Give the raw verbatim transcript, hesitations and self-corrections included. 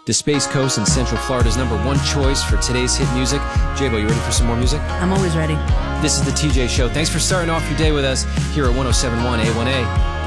the Space Coast and Central Florida's number one choice for today's hit music. J-Bo, you ready for some more music? I'm always ready. This is the T J Show. Thanks for starting off your day with us here at one oh seven point one A one A.